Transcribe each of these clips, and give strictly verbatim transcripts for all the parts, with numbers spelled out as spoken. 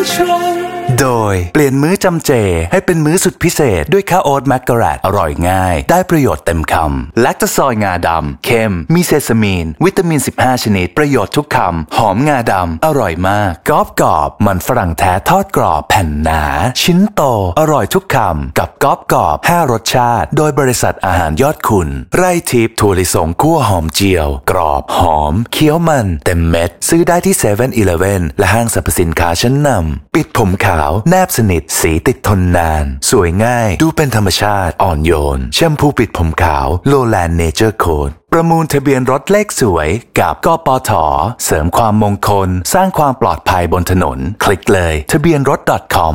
โดยเปลี่ยนมื้อจำเจให้เป็นมื้อสุดพิเศษด้วยข้าวโอ๊ตแมกกะแรตอร่อยง่ายได้ประโยชน์เต็มคำแลคตาซอยงาดำเข้มมีเซซามีนวิตามินสิบห้าชนิดประโยชน์ทุกคำหอมงาดำอร่อยมากกรอบกรอบมันฝรั่งแท้ทอดกรอบแผ่นหนาชิ้นโตอร่อยทุกคำกับกรอบกรอบห้ารสชาติโดยบริษัทอาหารยอดคุณไร่ทิพย์ถั่วลิสงคั่วหอมเจียวกรอบหอมเคี้ยวมันเต็มเม็ดซื้อได้ที่เซเว่นอีเลฟเว่นและห้างสรรพสินค้าชั้นนำปิดผมขาวแนบสนิทสีติดทนนานสวยง่ายดูเป็นธรรมชาติอ่อนโยนแชมพูปิดผมขาวโลแลนด์เนเจอร์โค้ดประมูลทะเบียนรถเลขสวยกับกปท.เสริมความมงคลสร้างความปลอดภัยบนถนนคลิกเลยทะเบียนรถ .com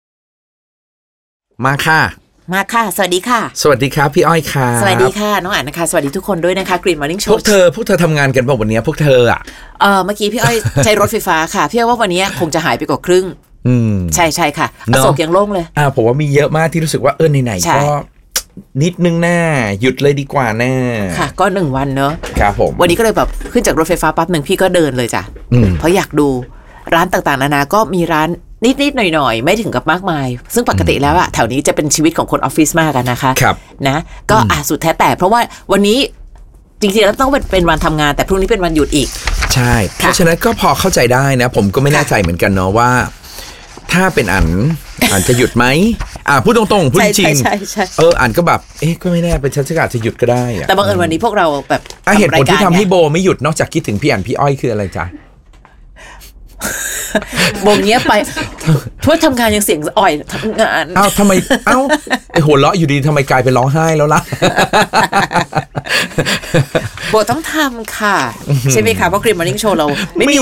มาค่ะมาค่ะสวัสดีค่ะสวัสดีครับพี่อ้อยค่ะสวัสดีค่ะน้องอ่านนะคะสวัสดีทุกคนด้วยนะคะ Green Morning Show พวกเธอพวกเธอทำงานกันป่ะวันนี้พวกเธออ่ะเออเมื่อกี้พี่อ้อยใช้รถไฟฟ้าค่ะพี่อ้อยว่าวันนี้คงจะหายไปกว่าครึ่งอืมใช่ใช่ค่ะอโศกยังโล่งเลยอ่าผมว่ามีเยอะมากที่รู้สึกว่าเออไหนๆก็นิดนึงแน่หยุดเลยดีกว่าแน่ค่ะก็หนึ่งวันเนอะครับผมวันนี้ก็เลยแบบขึ้นจากรถไฟฟ้าปั๊บหนึ่งพี่ก็เดินเลยจ้ะเพราะอยากดูร้านต่างๆนานาก็มีร้านนิดๆหน่อยๆไม่ถึงกับมากมายซึ่งปกติแล้วอะแถวนี้จะเป็นชีวิตของคนออฟฟิศมากกันนะคะครับนะก็อ่ะสุดแท้แต่เพราะว่าวันนี้จริงๆแล้วต้องเป็นเป็นวันทำงานแต่พรุ่งนี้เป็นวันหยุดอีกใช่เพราะฉะนั้นก็พอเข้าใจได้นะผมก็ไม่แน่ใจเหมือนกันเนาะว่าถ้าเป็นอันอันจะหยุดไหมอ่าพูดตรงๆพูดจริงเอออันก็แบบเอ๊ะก็ไม่แน่เป็นฉันจะอาจจะหยุดก็ได้อะแต่บังเอิญวันนี้พวกเราแบบเหตุผลที่ทำให้โบไม่หยุดนอกจากคิดถึงพี่อันพี่อ้อยคืออะไรจ๊ะโบเงี้ยไปทั่วทำงานยังเสียงอ่อยทำงานอ้าวทำไมอ้าวไอหัวเราะอยู่ดีทำไมกลายเป็นร้องไห้แล้วล่ะโบต้องทำค่ะใช่ไหมคะเพราะ Green Morning Show เราไม่มี